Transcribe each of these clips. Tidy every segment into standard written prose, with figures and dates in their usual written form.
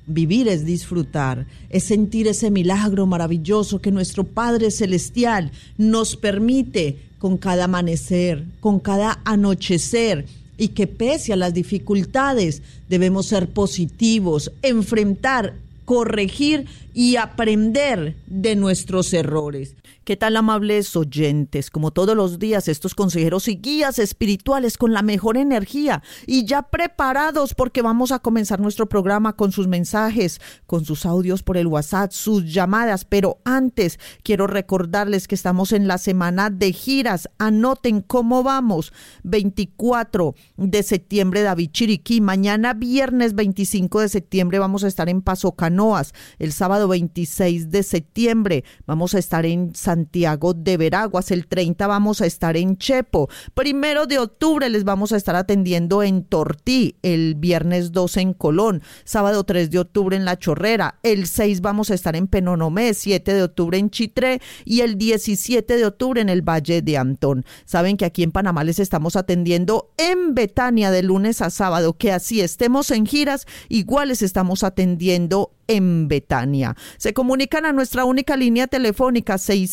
Vivir es disfrutar, es sentir ese milagro maravilloso que nuestro Padre Celestial nos permite con cada amanecer, con cada anochecer, y que pese a las dificultades debemos ser positivos, enfrentar, corregir y aprender de nuestros errores. ¿Qué tal, amables oyentes? Como todos los días, estos consejeros y guías espirituales con la mejor energía y ya preparados porque vamos a comenzar nuestro programa con sus mensajes, con sus audios por el WhatsApp, sus llamadas. Pero antes quiero recordarles que estamos en la semana de giras. Anoten cómo vamos. 24 de septiembre, David Chiriquí. Mañana, viernes 25 de septiembre, vamos a estar en Paso Canoas. El sábado 26 de septiembre vamos a estar en Santiago de Veraguas. El 30 vamos a estar en Chepo. 1 de octubre les vamos a estar atendiendo en Tortí. El viernes 2 en Colón. Sábado 3 de octubre en La Chorrera. El 6 vamos a estar en Penonomé. 7 de octubre en Chitré. Y el 17 de octubre en el Valle de Antón. Saben que aquí en Panamá les estamos atendiendo en Betania de lunes a sábado. Que así estemos en giras, igual les estamos atendiendo en Betania. Se comunican a nuestra única línea telefónica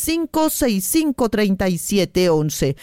6565-3711,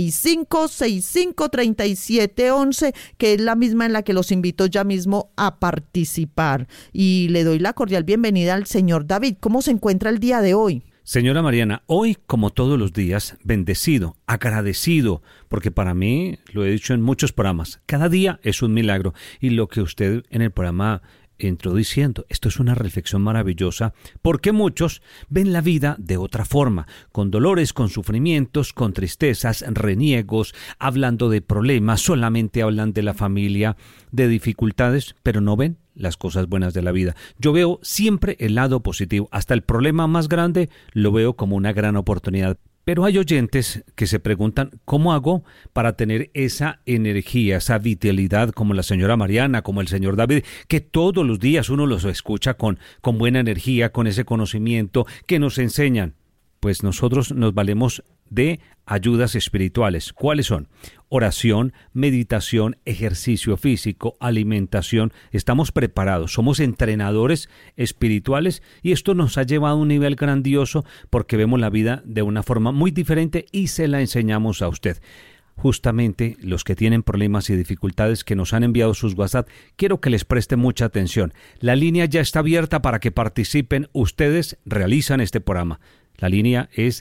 6565-3711, que es la misma en la que los invito ya mismo a participar. Y le doy la cordial bienvenida al señor David. ¿Cómo se encuentra el día de hoy? Señora Mariana, hoy, como todos los días, bendecido, agradecido, porque para mí, lo he dicho en muchos programas, cada día es un milagro. Y lo que usted en el programa entró diciendo, esto es una reflexión maravillosa, porque muchos ven la vida de otra forma, con dolores, con sufrimientos, con tristezas, reniegos, hablando de problemas, solamente hablan de la familia, de dificultades, pero no ven las cosas buenas de la vida. Yo veo siempre el lado positivo, hasta el problema más grande lo veo como una gran oportunidad. Pero hay oyentes que se preguntan, ¿cómo hago para tener esa energía, esa vitalidad como la señora Mariana, como el señor David, que todos los días uno los escucha con buena energía, con ese conocimiento que nos enseñan? Pues nosotros nos valemos de ayudas espirituales. ¿Cuáles son? Oración, meditación, ejercicio físico, alimentación. Estamos preparados, somos entrenadores espirituales y esto nos ha llevado a un nivel grandioso porque vemos la vida de una forma muy diferente y se la enseñamos a usted. Justamente los que tienen problemas y dificultades que nos han enviado sus WhatsApp, quiero que les preste mucha atención. La línea ya está abierta para que participen. Ustedes realizan este programa. La línea es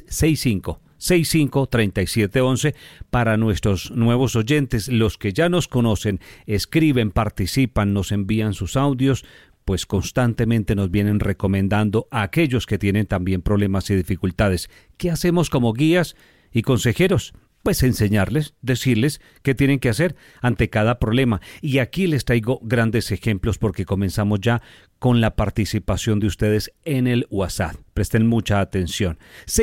65-3711 para nuestros nuevos oyentes, los que ya nos conocen, escriben, participan, nos envían sus audios, pues constantemente nos vienen recomendando a aquellos que tienen también problemas y dificultades. ¿Qué hacemos como guías y consejeros? Pues enseñarles, decirles qué tienen que hacer ante cada problema. Y aquí les traigo grandes ejemplos porque comenzamos ya con la participación de ustedes en el WhatsApp. Presten mucha atención.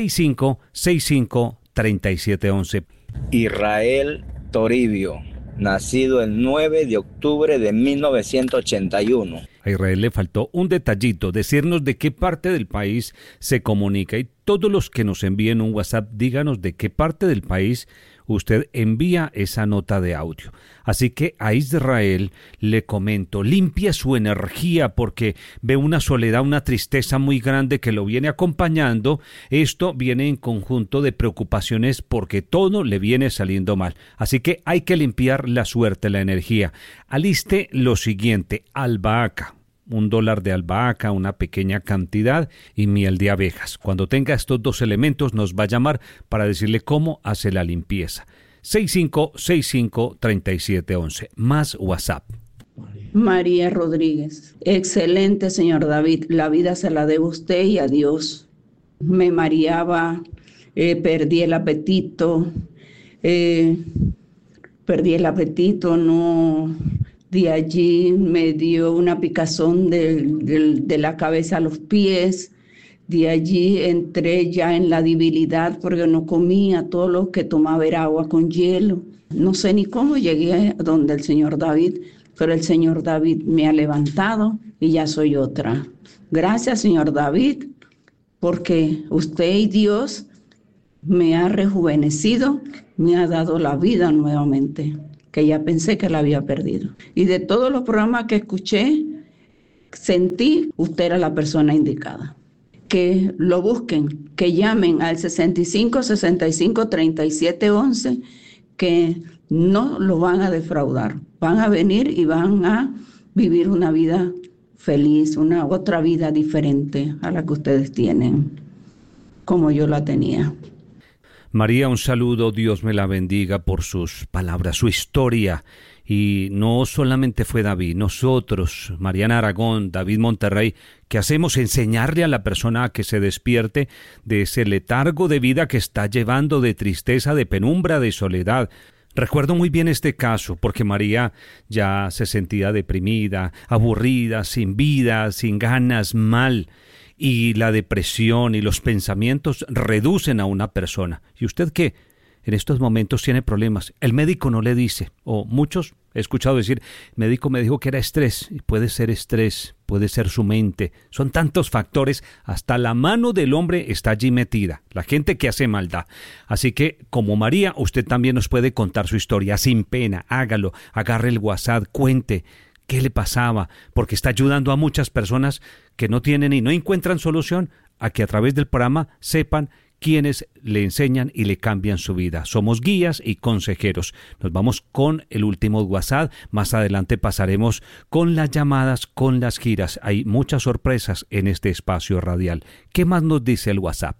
65-3711. Israel Toribio, nacido el 9 de octubre de 1981. A Israel le faltó un detallito, decirnos de qué parte del país se comunica. Y todos los que nos envíen un WhatsApp, díganos de qué parte del país usted envía esa nota de audio. Así que a Israel le comento, limpia su energía porque ve una soledad, una tristeza muy grande que lo viene acompañando. Esto viene en conjunto de preocupaciones porque todo le viene saliendo mal. Así que hay que limpiar la suerte, la energía. Aliste lo siguiente, albahaca. $1 de albahaca, una pequeña cantidad y miel de abejas. Cuando tenga estos dos elementos nos va a llamar para decirle cómo hace la limpieza. 6565-3711. Más WhatsApp. María Rodríguez. Excelente, señor David. La vida se la debo a usted y a Dios. Me mareaba, perdí el apetito, no... De allí me dio una picazón de la cabeza a los pies. De allí entré ya en la debilidad porque no comía. Todo lo que tomaba era agua con hielo. No sé ni cómo llegué a donde el señor David, pero el señor David me ha levantado y ya soy otra. Gracias, señor David, porque usted y Dios me ha rejuvenecido, me ha dado la vida nuevamente, que ya pensé que la había perdido. Y de todos los programas que escuché, sentí, usted era la persona indicada. Que lo busquen, que llamen al 65 65 37 11, que no lo van a defraudar. Van a venir y van a vivir una vida feliz, una otra vida diferente a la que ustedes tienen, como yo la tenía. María, un saludo, Dios me la bendiga por sus palabras, su historia. Y no solamente fue David, nosotros, Mariana Aragón, David Monterrey, ¿qué hacemos? Enseñarle a la persona a que se despierte de ese letargo de vida que está llevando, de tristeza, de penumbra, de soledad. Recuerdo muy bien este caso, porque María ya se sentía deprimida, aburrida, sin vida, sin ganas, mal. Y la depresión y los pensamientos reducen a una persona. ¿Y usted qué? En estos momentos tiene problemas. El médico no le dice, o muchos he escuchado decir, el médico me dijo que era estrés. Y puede ser estrés, puede ser su mente. Son tantos factores, hasta la mano del hombre está allí metida, la gente que hace maldad. Así que, como María, usted también nos puede contar su historia sin pena. Hágalo, agarre el WhatsApp, cuente qué le pasaba, porque está ayudando a muchas personas que no tienen y no encuentran solución, a que a través del programa sepan quienes le enseñan y le cambian su vida. Somos guías y consejeros. Nos vamos con el último WhatsApp. Más adelante pasaremos con las llamadas, con las giras. Hay muchas sorpresas en este espacio radial. ¿Qué más nos dice el WhatsApp?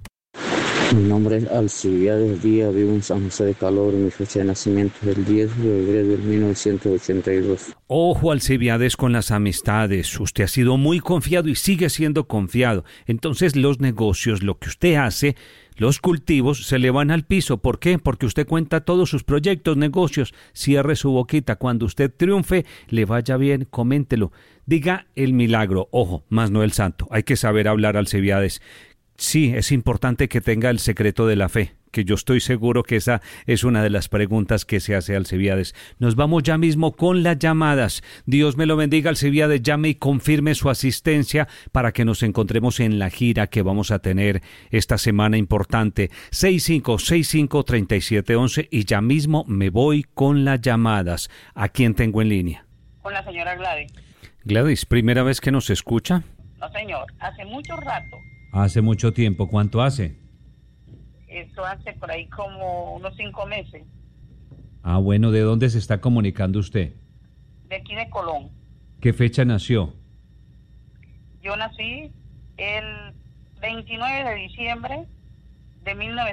Mi nombre es Alcibiades Díaz, vivo en San José de Calor, mi fecha de nacimiento es el 10 de febrero de 1982. Ojo, Alcibiades, con las amistades. Usted ha sido muy confiado y sigue siendo confiado. Entonces los negocios, lo que usted hace, los cultivos, se le van al piso. ¿Por qué? Porque usted cuenta todos sus proyectos, negocios. Cierre su boquita. Cuando usted triunfe, le vaya bien, coméntelo. Diga el milagro. Ojo, más no el santo. Hay que saber hablar, Alcibiades. Sí, es importante que tenga el secreto de la fe, que yo estoy seguro que esa es una de las preguntas que se hace Alcibiades. Nos vamos ya mismo con las llamadas. Dios me lo bendiga, Alcibiades, llame y confirme su asistencia para que nos encontremos en la gira que vamos a tener esta semana importante. 6565-3711 y ya mismo me voy con las llamadas. ¿A quién tengo en línea? Con la señora Gladys. Gladys, ¿primera vez que nos escucha? No, señor, hace mucho rato. Hace mucho tiempo. ¿Cuánto hace? Esto hace por ahí como unos 5 meses. Ah, bueno, ¿de dónde se está comunicando usted? De aquí de Colón. ¿Qué fecha nació? Yo nací el 29 de diciembre de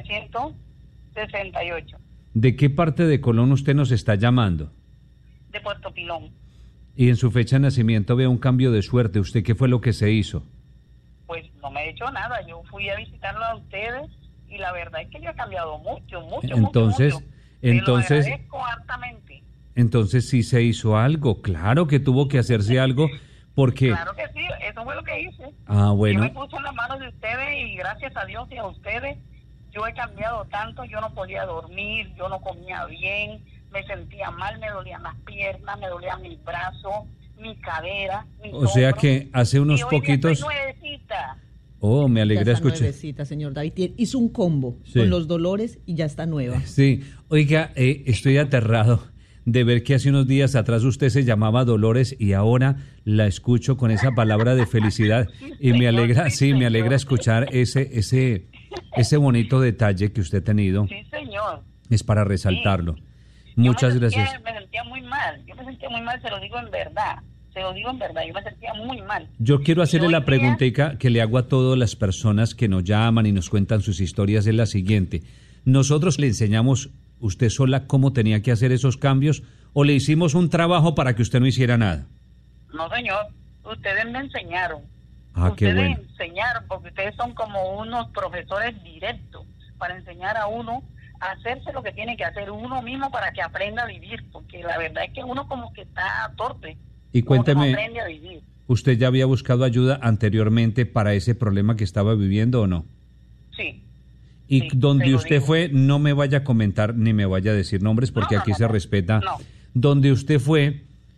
1968. ¿De qué parte de Colón usted nos está llamando? De Puerto Pilón. Y en su fecha de nacimiento veo un cambio de suerte. ¿Usted qué fue lo que se hizo? Pues no me he hecho nada. Yo fui a visitarlo a ustedes y la verdad es que yo he cambiado mucho. Entonces, Te lo agradezco hartamente. Entonces sí se hizo algo. Claro que tuvo que hacerse algo porque... Claro que sí, eso fue lo que hice. Ah, bueno. Yo me puse en las manos de ustedes y gracias a Dios y a ustedes yo he cambiado tanto. Yo no podía dormir, yo no comía bien, me sentía mal, me dolían las piernas, me dolían mis brazos, mi cadera, mis O sea hombros. que hace unos y hoy poquitos... estoy nuevecita. Oh, me alegra ya está escuchar. Nuevecita, señor David. Hizo un combo Sí. con los dolores y ya está nueva. Sí, oiga, estoy aterrado de ver que hace unos días atrás usted se llamaba Dolores y ahora la escucho con esa palabra de felicidad y me alegra, sí, me alegra escuchar ese bonito detalle que usted ha tenido. Sí, señor. Es para resaltarlo. Sí. Muchas Yo gracias. me sentía muy mal, se lo digo en verdad. Yo me sentía muy mal. Yo quiero hacerle Y hoy la día- preguntita que le hago a todas las personas que nos llaman y nos cuentan sus historias, es la siguiente. ¿Nosotros le enseñamos usted sola cómo tenía que hacer esos cambios o le hicimos un trabajo para que usted no hiciera nada? No, señor, ustedes me enseñaron. Ah, qué Ustedes bueno. enseñaron, porque ustedes son como unos profesores directos para enseñar a uno a hacerse lo que tiene que hacer uno mismo para que aprenda a vivir, porque la verdad es que uno como que está torpe. Y como que no cuénteme, aprende a vivir. ¿usted ya había buscado ayuda anteriormente para ese problema que estaba viviendo o no? Sí. Y Sí, donde te lo usted digo. fue, no me vaya a comentar ni me vaya a decir nombres porque No, aquí no, se no. respeta. No. Donde usted fue,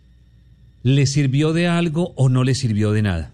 ¿le sirvió de algo o no le sirvió de nada?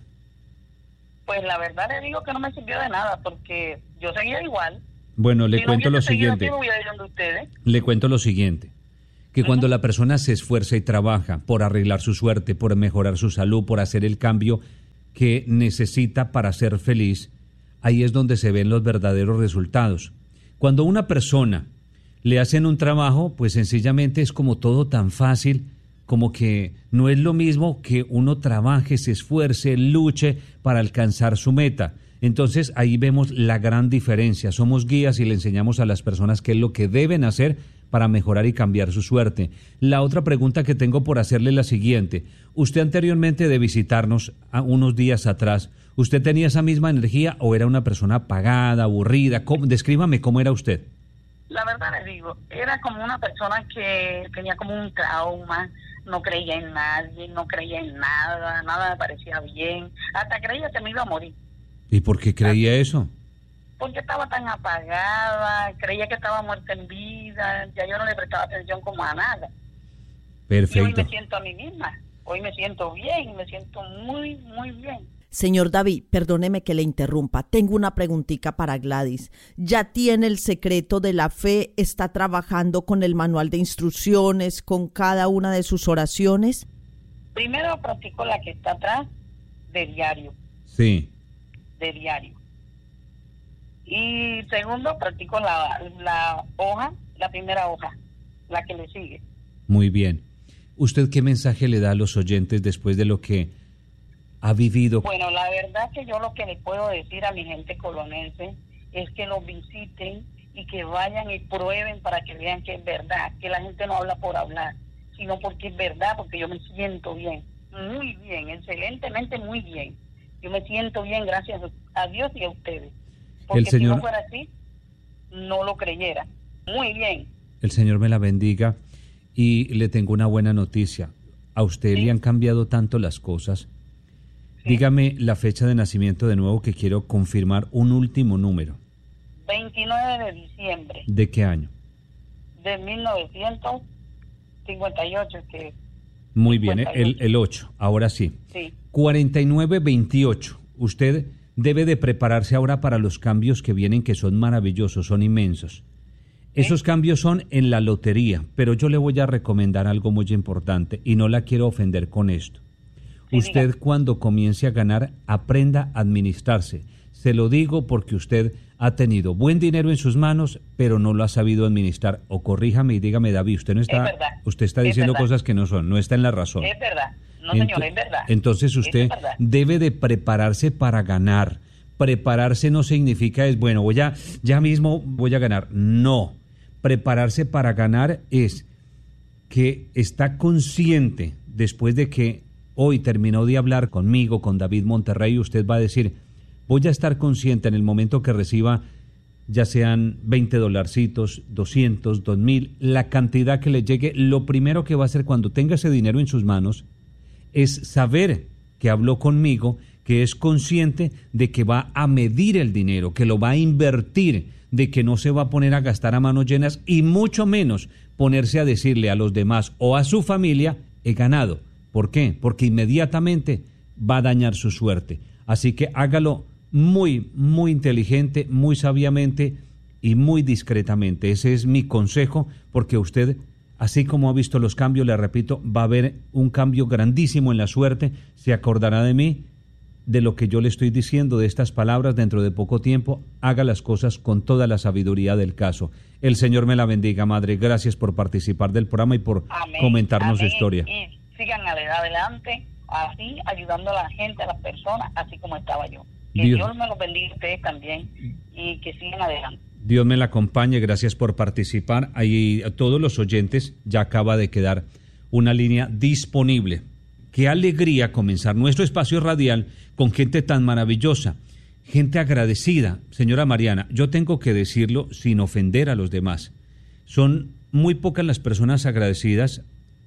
Pues la verdad le digo que no me sirvió de nada, porque yo seguía igual. Bueno, le Si no cuento lo hubiese seguido siguiente. así, me hubiera ido donde ustedes. Le cuento lo siguiente. que cuando la persona se esfuerza y trabaja por arreglar su suerte, por mejorar su salud, por hacer el cambio que necesita para ser feliz, ahí es donde se ven los verdaderos resultados. Cuando a una persona le hacen un trabajo, pues sencillamente es como todo tan fácil, como que no es lo mismo que uno trabaje, se esfuerce, luche para alcanzar su meta. Entonces ahí vemos la gran diferencia. Somos guías y le enseñamos a las personas qué es lo que deben hacer para mejorar y cambiar su suerte. La otra pregunta que tengo por hacerle es la siguiente. Usted anteriormente de visitarnos unos días atrás, ¿usted tenía esa misma energía o era una persona apagada, aburrida? Descríbame cómo era usted. La verdad le digo, era como una persona que tenía como un trauma, no creía en nadie, no creía en nada, nada me parecía bien, hasta creía que me iba a morir. ¿Y por qué creía eso? Porque estaba tan apagada, creía que estaba muerta en vida, ya yo no le prestaba atención como a nada. Perfecto. Y hoy me siento a mí misma, hoy me siento bien, me siento muy, muy bien. Señor David, perdóneme que le interrumpa. Tengo una preguntita para Gladys. ¿Ya tiene el secreto de la fe? ¿Está trabajando con el manual de instrucciones, con cada una de sus oraciones? Primero practico la que está atrás, de diario. Sí. De diario. Y segundo, practico la hoja, la primera hoja, la que le sigue. Muy bien. ¿Usted qué mensaje le da a los oyentes después de lo que ha vivido? Bueno, la verdad que yo lo que le puedo decir a mi gente colonense es que los visiten y que vayan y prueben para que vean que es verdad, que la gente no habla por hablar, sino porque es verdad, porque yo me siento bien, muy bien, excelentemente muy bien. Yo me siento bien gracias a Dios y a ustedes. Porque si no fuera así, no lo creyera. Muy bien. El Señor me la bendiga y le tengo una buena noticia. A usted le han cambiado tanto las cosas. Sí. Dígame la fecha de nacimiento de nuevo, que quiero confirmar un último número. 29 de diciembre. ¿De qué año? De 1958. Que muy bien, el 8, ahora sí. Sí. 4928. Usted debe de prepararse ahora para los cambios que vienen, que son maravillosos, son inmensos. Esos cambios son en la lotería, pero yo le voy a recomendar algo muy importante y no la quiero ofender con esto. Sí, usted diga. Cuando comience a ganar, aprenda a administrarse. Se lo digo porque usted ha tenido buen dinero en sus manos, pero no lo ha sabido administrar. O corríjame y dígame, David, usted no está, usted está diciendo cosas que no son, no está en la razón. Es verdad. No, señor, es verdad. Entonces usted debe de prepararse para ganar. Prepararse no significa bueno, ya mismo voy a ganar. No. Prepararse para ganar es que está consciente, después de que hoy terminó de hablar conmigo, con David Monterrey, usted va a decir, voy a estar consciente en el momento que reciba, ya sean $20, 200, 2,000, la cantidad que le llegue. Lo primero que va a hacer cuando tenga ese dinero en sus manos es saber que habló conmigo, que es consciente de que va a medir el dinero, que lo va a invertir, de que no se va a poner a gastar a manos llenas y mucho menos ponerse a decirle a los demás o a su familia, he ganado. ¿Por qué? Porque inmediatamente va a dañar su suerte. Así que hágalo muy, muy inteligente, muy sabiamente y muy discretamente. Ese es mi consejo, porque usted, así como ha visto los cambios, le repito, va a haber un cambio grandísimo en la suerte. Se acordará de mí, de lo que yo le estoy diciendo, de estas palabras dentro de poco tiempo. Haga las cosas con toda la sabiduría del caso. El Señor me la bendiga, madre. Gracias por participar del programa y por comentarnos su historia. Y sigan adelante, así, ayudando a la gente, a las personas, así como estaba yo. Que Dios me los bendiga a ustedes también y que sigan adelante. Dios me la acompañe. Gracias por participar. Ahí a todos los oyentes, ya acaba de quedar una línea disponible. Qué alegría comenzar nuestro espacio radial con gente tan maravillosa, gente agradecida. Señora Mariana, yo tengo que decirlo sin ofender a los demás. Son muy pocas las personas agradecidas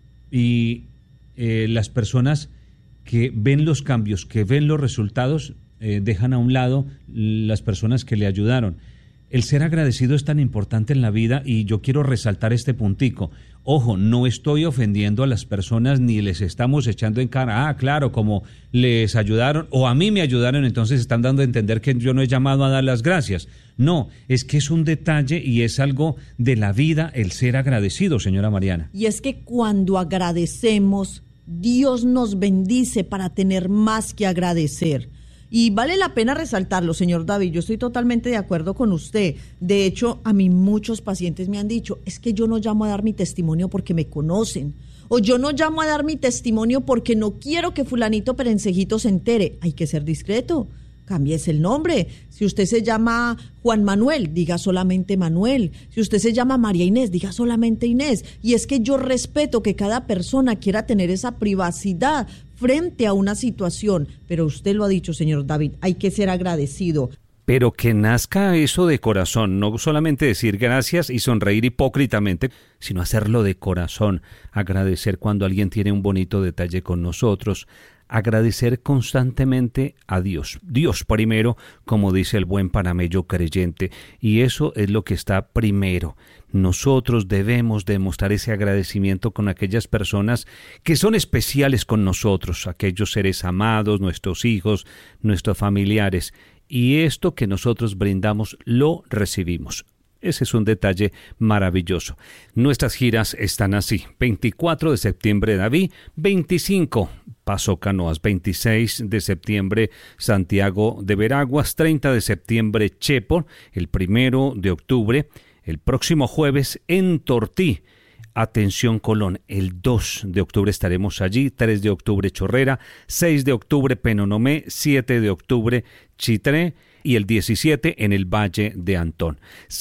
y las personas que ven los cambios, que ven los resultados, dejan a un lado las personas que le ayudaron. El ser agradecido es tan importante en la vida y yo quiero resaltar este puntico. Ojo, no estoy ofendiendo a las personas ni les estamos echando en cara, claro, como les ayudaron o a mí me ayudaron, entonces están dando a entender que yo no he llamado a dar las gracias. No, es que es un detalle y es algo de la vida el ser agradecido, señora Mariana. Y es que cuando agradecemos, Dios nos bendice para tener más que agradecer. Y vale la pena resaltarlo, señor David, yo estoy totalmente de acuerdo con usted. De hecho, a mí muchos pacientes me han dicho, es que yo no llamo a dar mi testimonio porque me conocen, o yo no llamo a dar mi testimonio porque no quiero que fulanito perencejito se entere. Hay que ser discreto, cámbiese el nombre. Si usted se llama Juan Manuel, diga solamente Manuel. Si usted se llama María Inés, diga solamente Inés. Y es que yo respeto que cada persona quiera tener esa privacidad frente a una situación, pero usted lo ha dicho, señor David, hay que ser agradecido. Pero que nazca eso de corazón, no solamente decir gracias y sonreír hipócritamente, sino hacerlo de corazón, agradecer cuando alguien tiene un bonito detalle con nosotros, agradecer constantemente a Dios. Dios primero, como dice el buen panameño creyente, y eso es lo que está primero. Nosotros debemos demostrar ese agradecimiento con aquellas personas que son especiales con nosotros, aquellos seres amados, nuestros hijos, nuestros familiares, y esto que nosotros brindamos lo recibimos. Ese es un detalle maravilloso. Nuestras giras están así: 24 de septiembre David, 25 Paso Canoas, 26 de septiembre Santiago de Veraguas, 30 de septiembre Chepo, el 1 de octubre, el próximo jueves en Tortí. Atención Colón, el 2 de octubre estaremos allí, 3 de octubre Chorrera, 6 de octubre Penonomé, 7 de octubre Chitré y el 17 en el Valle de Antón.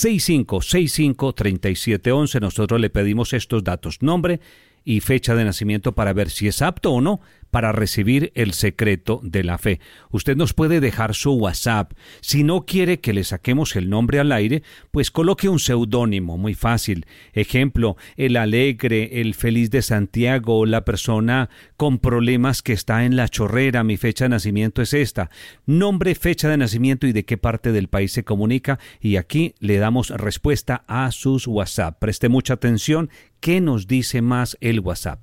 6565-3711, nosotros le pedimos estos datos, nombre y fecha de nacimiento para ver si es apto o no para recibir el secreto de la fe. Usted nos puede dejar su WhatsApp. Si no quiere que le saquemos el nombre al aire, pues coloque un seudónimo, muy fácil. Ejemplo, el alegre, el feliz de Santiago, la persona con problemas que está en la Chorrera, mi fecha de nacimiento es esta. Nombre, fecha de nacimiento y de qué parte del país se comunica, y aquí le damos respuesta a sus WhatsApp. Preste mucha atención, ¿qué nos dice más el WhatsApp?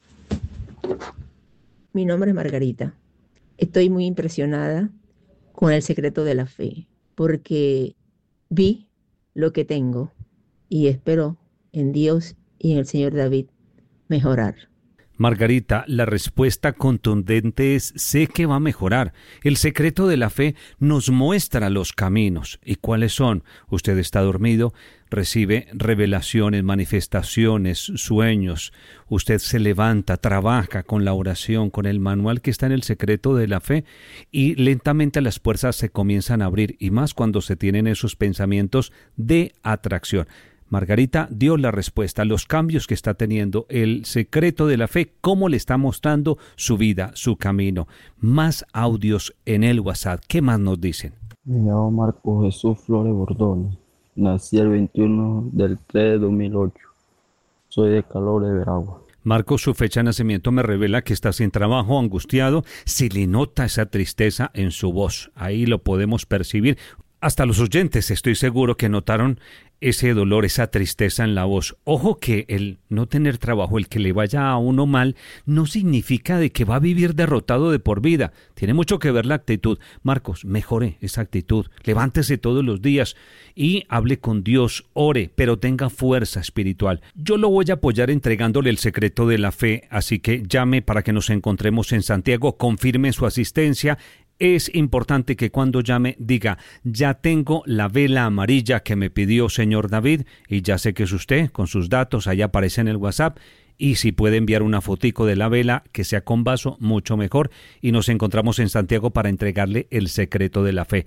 Mi nombre es Margarita. Estoy muy impresionada con el secreto de la fe, porque vi lo que tengo y espero en Dios y en el Señor David mejorar. Margarita, la respuesta contundente es: sé que va a mejorar. El secreto de la fe nos muestra los caminos. ¿Y cuáles son? Usted está dormido, recibe revelaciones, manifestaciones, sueños. Usted se levanta, trabaja con la oración, con el manual que está en el secreto de la fe, y lentamente las puertas se comienzan a abrir, y más cuando se tienen esos pensamientos de atracción. Margarita dio la respuesta a los cambios que está teniendo el secreto de la fe, cómo le está mostrando su vida, su camino. Más audios en el WhatsApp. ¿Qué más nos dicen? Me llamo Marco Jesús Flores Bordón. Nací el 21 del 3 de 2008. Soy de Calor de Veraguas. Marco, su fecha de nacimiento me revela que está sin trabajo, angustiado. Se le nota esa tristeza en su voz. Ahí lo podemos percibir. Hasta los oyentes estoy seguro que notaron ese dolor, esa tristeza en la voz. Ojo que el no tener trabajo, el que le vaya a uno mal, no significa de que va a vivir derrotado de por vida. Tiene mucho que ver la actitud. Marcos, mejore esa actitud. Levántese todos los días y hable con Dios, ore, pero tenga fuerza espiritual. Yo lo voy a apoyar entregándole el secreto de la fe, así que llame para que nos encontremos en Santiago, confirme su asistencia. Es importante que cuando llame diga: ya tengo la vela amarilla que me pidió señor David, y ya sé que es usted, con sus datos, allá aparece en el WhatsApp, y si puede enviar una fotico de la vela, que sea con vaso, mucho mejor, y nos encontramos en Santiago para entregarle el secreto de la fe.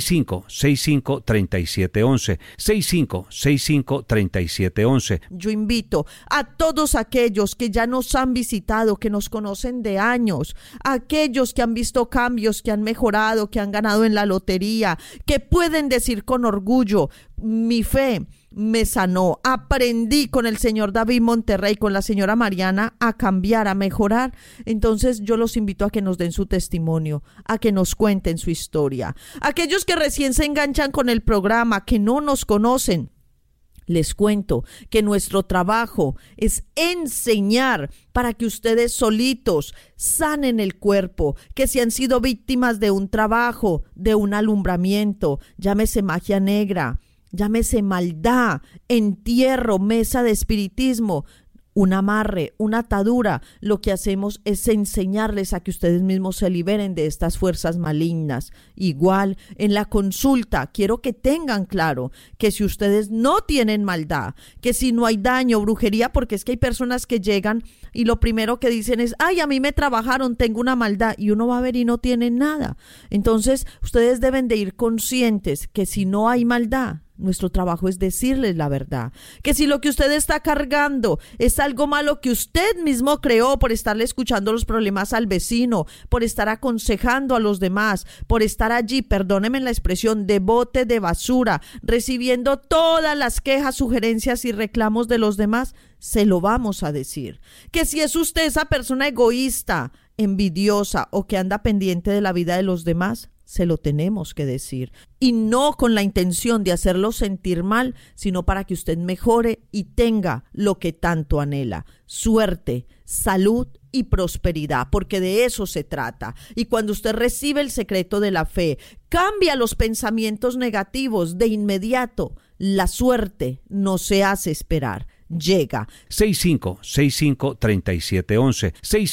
6565-3711, 6565-3711. Yo invito a todos aquellos que ya nos han visitado, que nos conocen de años, aquellos que han visto cambios, que han mejorado, que han ganado en la lotería, que pueden decir con orgullo: mi fe me sanó. Aprendí con el señor David Monterrey, con la señora Mariana, a cambiar, a mejorar. Entonces yo los invito a que nos den su testimonio, a que nos cuenten su historia. Aquellos que recién se enganchan con el programa, que no nos conocen, les cuento que nuestro trabajo es enseñar para que ustedes solitos sanen el cuerpo, que si han sido víctimas de un trabajo, de un alumbramiento, llámese magia negra, llámese maldad, entierro, mesa de espiritismo, un amarre, una atadura, lo que hacemos es enseñarles a que ustedes mismos se liberen de estas fuerzas malignas. Igual, en la consulta, quiero que tengan claro que si ustedes no tienen maldad, que si no hay daño, brujería, porque es que hay personas que llegan y lo primero que dicen es, ay, a mí me trabajaron, tengo una maldad, y uno va a ver y no tienen nada. Entonces, ustedes deben de ir conscientes que si no hay maldad, nuestro trabajo es decirles la verdad, que si lo que usted está cargando es algo malo que usted mismo creó por estarle escuchando los problemas al vecino, por estar aconsejando a los demás, por estar allí, perdónenme la expresión, de bote de basura, recibiendo todas las quejas, sugerencias y reclamos de los demás, se lo vamos a decir. Que si es usted esa persona egoísta, envidiosa o que anda pendiente de la vida de los demás, se lo tenemos que decir, y no con la intención de hacerlo sentir mal, sino para que usted mejore y tenga lo que tanto anhela: suerte, salud y prosperidad, porque de eso se trata. Y cuando usted recibe el secreto de la fe, cambia los pensamientos negativos de inmediato, la suerte no se hace esperar. Llega. 6565-3711,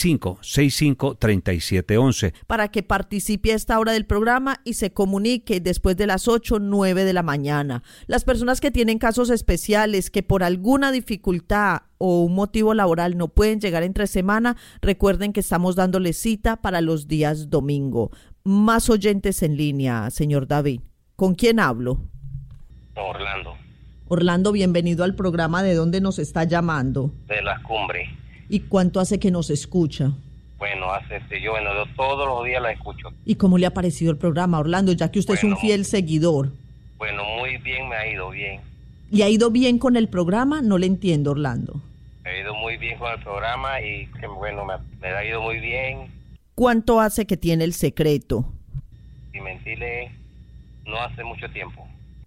6565-3711. Para que participe a esta hora del programa y se comunique después de las 8 o 9 de la mañana. Las personas que tienen casos especiales, que por alguna dificultad o un motivo laboral no pueden llegar entre semana, recuerden que estamos dándoles cita para los días domingo. Más oyentes en línea, señor David. ¿Con quién hablo? Orlando. Orlando, bienvenido al programa. ¿De dónde nos está llamando? De Las Cumbres. ¿Y cuánto hace que nos escucha? Bueno, yo todos los días la escucho. ¿Y cómo le ha parecido el programa, Orlando, ya que usted es un fiel seguidor? Bueno, muy bien, me ha ido bien. ¿Le ha ido bien con el programa? No le entiendo, Orlando. Me ha ido muy bien con el programa y bueno, me ha ido muy bien. ¿Cuánto hace que tiene el secreto? Sin mentirle, no hace mucho tiempo.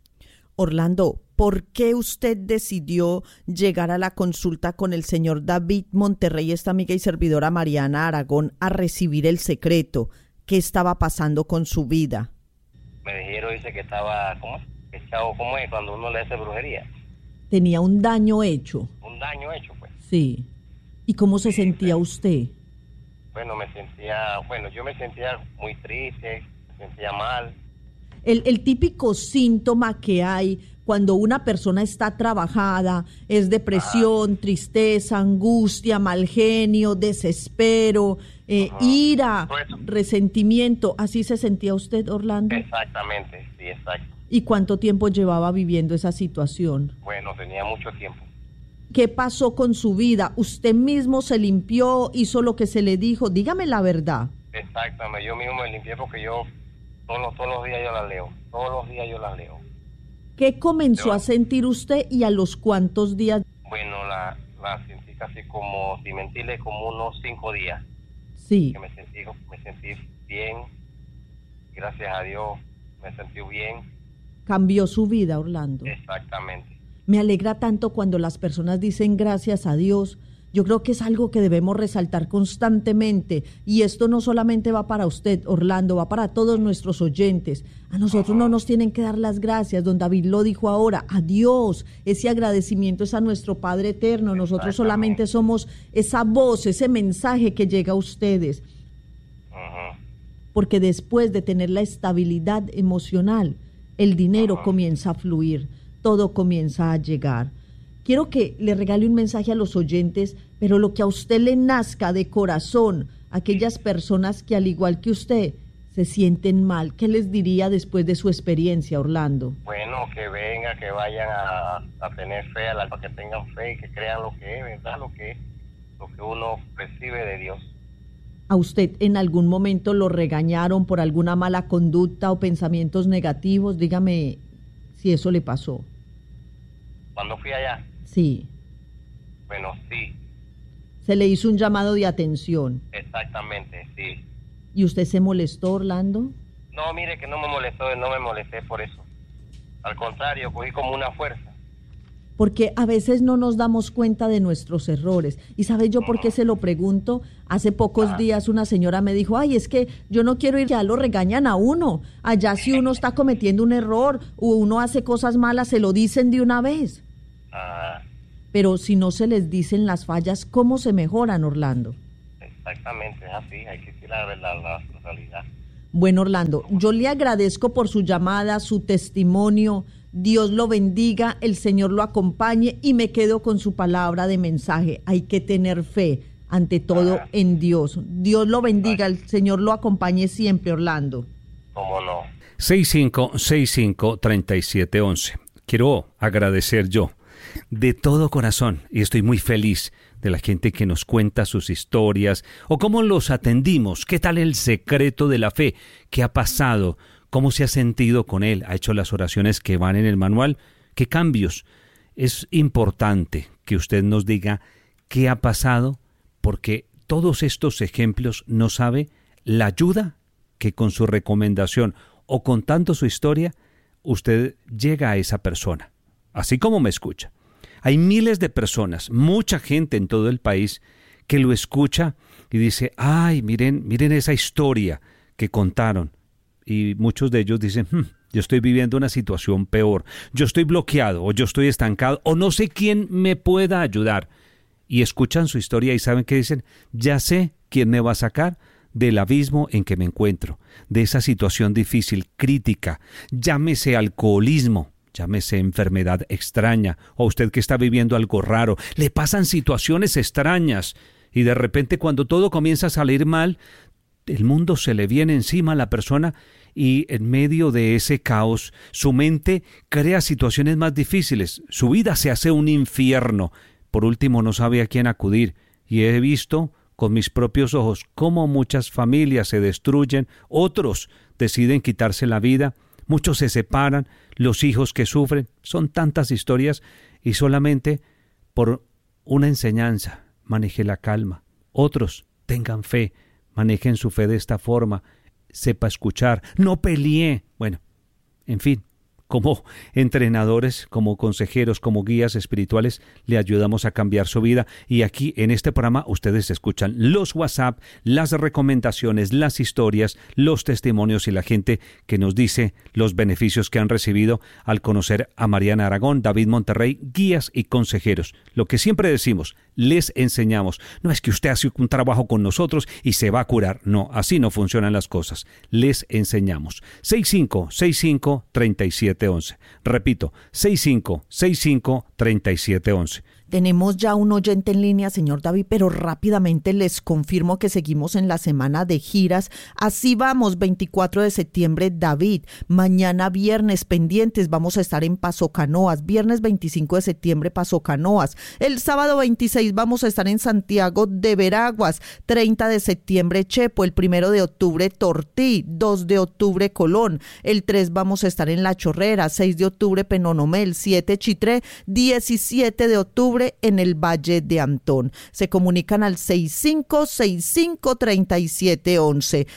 Orlando, ¿por qué usted decidió llegar a la consulta con el señor David Monterrey, esta amiga y servidora Mariana Aragón, a recibir el secreto? ¿Qué estaba pasando con su vida? Me dijeron, dice que estaba, ¿cómo es cuando uno le hace brujería? Tenía un daño hecho. Un daño hecho, pues. Sí. ¿Y cómo se sentía usted? Bueno, yo me sentía muy triste, me sentía mal. El típico síntoma que hay cuando una persona está trabajada es depresión, tristeza, angustia, mal genio, desespero, ira, resentimiento. ¿Así se sentía usted, Orlando? Exactamente, sí, exacto. ¿Y cuánto tiempo llevaba viviendo esa situación? Bueno, tenía mucho tiempo. ¿Qué pasó con su vida? ¿Usted mismo se limpió, hizo lo que se le dijo? Dígame la verdad. Exactamente, yo mismo me limpié porque yo todos los días yo las leo. Todos los días yo las leo. ¿Qué comenzó a sentir usted y a los cuántos días? Bueno, la sentí casi como, sin mentirle, como unos 5 días. Sí. Que me sentí bien. Gracias a Dios me sentí bien. Cambió su vida, Orlando. Exactamente. Me alegra tanto cuando las personas dicen gracias a Dios. Yo creo que es algo que debemos resaltar constantemente, y esto no solamente va para usted, Orlando, va para todos nuestros oyentes. A nosotros no nos tienen que dar las gracias, don David lo dijo ahora, a Dios. Ese agradecimiento es a nuestro Padre Eterno. Nosotros solamente somos esa voz, ese mensaje que llega a ustedes. Porque después de tener la estabilidad emocional, el dinero comienza a fluir, todo comienza a llegar. Quiero que le regale un mensaje a los oyentes, pero lo que a usted le nazca de corazón, aquellas personas que al igual que usted se sienten mal, ¿qué les diría después de su experiencia, Orlando? Bueno, que vengan, que vayan a tener fe, para que tengan fe y que crean lo que es, ¿verdad? Lo que uno recibe de Dios. ¿A usted en algún momento lo regañaron por alguna mala conducta o pensamientos negativos? Dígame si eso le pasó. Cuando fui allá, Sí. bueno, sí, Se le hizo un llamado de atención. exactamente, sí. ¿Y usted se molestó, Orlando? No, mire que no me molesté por eso. Al contrario, cogí como una fuerza. Porque a veces no nos damos cuenta de nuestros errores. ¿Y sabe yo por qué se lo pregunto? Hace pocos días una señora me dijo, ay, es que yo no quiero ir, ya lo regañan a uno. Allá si uno está cometiendo un error o uno hace cosas malas, se lo dicen de una vez. Ah, Pero si no se les dicen las fallas, ¿cómo se mejoran, Orlando? exactamente, es así, hay que decir la verdad, la realidad. Bueno, Orlando, yo le agradezco por su llamada, su testimonio. Dios lo bendiga, el Señor lo acompañe y me quedo con su palabra de mensaje. Hay que tener fe, ante todo, en Dios. Dios lo bendiga, el Señor lo acompañe siempre, Orlando. ¿Cómo no? 6565-3711. Quiero agradecer yo de todo corazón, y estoy muy feliz de la gente que nos cuenta sus historias o cómo los atendimos, qué tal el secreto de la fe, qué ha pasado, cómo se ha sentido con él, ha hecho las oraciones que van en el manual, qué cambios. Es importante que usted nos diga qué ha pasado, porque todos estos ejemplos no sabe la ayuda que con su recomendación o contando su historia, usted llega a esa persona, así como me escucha. Hay miles de personas, mucha gente en todo el país que lo escucha y dice, ay, miren esa historia que contaron. Y muchos de ellos dicen, yo estoy viviendo una situación peor, yo estoy bloqueado o yo estoy estancado o no sé quién me pueda ayudar. Y escuchan su historia y saben que dicen, ya sé quién me va a sacar del abismo en que me encuentro, de esa situación difícil, crítica, llámese alcoholismo, llámese enfermedad extraña, o usted que está viviendo algo raro, le pasan situaciones extrañas y de repente cuando todo comienza a salir mal, el mundo se le viene encima a la persona y en medio de ese caos su mente crea situaciones más difíciles, su vida se hace un infierno, por último no sabe a quién acudir y he visto con mis propios ojos cómo muchas familias se destruyen, otros deciden quitarse la vida, muchos se separan, los hijos que sufren, son tantas historias y solamente por una enseñanza, maneje la calma. Otros tengan fe, manejen su fe de esta forma, sepa escuchar, no pelee. Bueno, en fin, como entrenadores, como consejeros, como guías espirituales, le ayudamos a cambiar su vida. Y aquí en este programa ustedes escuchan los WhatsApp, las recomendaciones, las historias, los testimonios y la gente que nos dice los beneficios que han recibido al conocer a Mariana Aragón, David Monterrey, guías y consejeros. Lo que siempre decimos, les enseñamos. No es que usted hace un trabajo con nosotros y se va a curar. No, así no funcionan las cosas. Les enseñamos. 6565-3711. Repito, 6565-3711. Tenemos ya un oyente en línea, señor David, pero rápidamente les confirmo que seguimos en la semana de giras. Así vamos, 24 de septiembre, David. Mañana viernes, pendientes, vamos a estar en Paso Canoas. Viernes 25 de septiembre, Paso Canoas. El sábado 26 vamos a estar en Santiago de Veraguas. 30 de septiembre, Chepo. El 1 de octubre, Tortí. 2 de octubre, Colón. El 3 vamos a estar en La Chorrera. 6 de octubre, Penonomel. 7, Chitré. 17 de octubre, en el Valle de Antón. Se comunican al 6565-3711.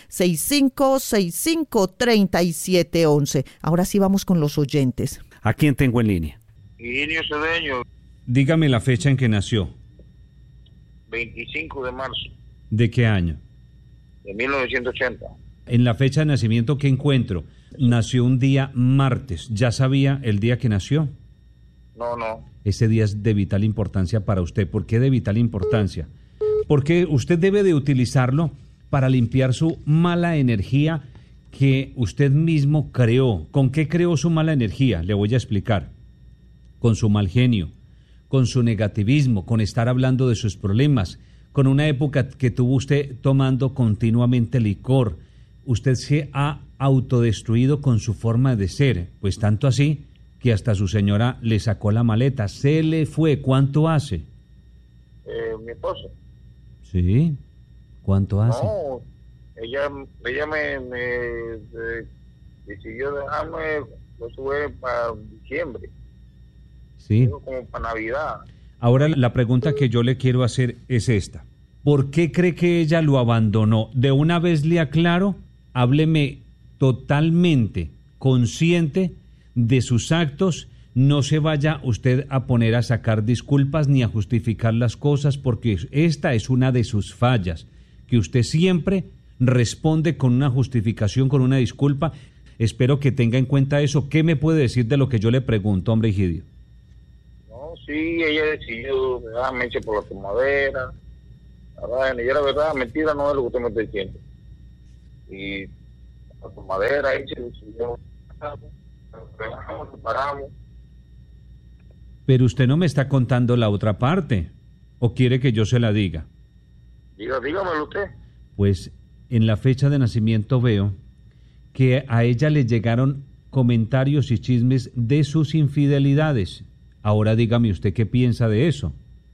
6565-3711. Ahora sí vamos con los oyentes. ¿A quién tengo en línea? Higinio Cedeño. Dígame la fecha en que nació. 25 de marzo. ¿De qué año? De 1980. En la fecha de nacimiento que encuentro, nació un día martes. ¿Ya sabía el día que nació? No. Ese día es de vital importancia para usted. ¿Por qué de vital importancia? Porque usted debe de utilizarlo para limpiar su mala energía que usted mismo creó. ¿Con qué creó su mala energía? Le voy a explicar. Con su mal genio, con su negativismo, con estar hablando de sus problemas, con una época que tuvo usted tomando continuamente licor. Usted se ha autodestruido con su forma de ser, pues tanto así que hasta su señora le sacó la maleta, se le fue. ¿Cuánto hace? Mi esposa. Sí. ¿Cuánto hace? No, ella me decidió dejarme Eso fue para diciembre. Sí. Como para Navidad. Ahora la pregunta que yo le quiero hacer es esta. ¿Por qué cree que ella lo abandonó? De una vez le aclaro, hábleme totalmente consciente de sus actos. No se vaya usted a poner a sacar disculpas ni a justificar las cosas, porque esta es una de sus fallas, que usted siempre responde con una justificación, con una disculpa. Espero que tenga en cuenta eso. ¿Qué me puede decir de lo que yo le pregunto, hombre Egidio? No, sí, ella decidió, me eché por la tomadera. Y era verdad, mentira no es lo que usted me está diciendo. Y la tomadera, ella decidió, nos separamos. Pero usted no me está contando la otra parte, ¿o quiere que yo se la diga? Dígamelo usted. Pues en la fecha de nacimiento veo que a ella le llegaron comentarios y chismes de sus infidelidades. Ahora dígame usted qué piensa de eso.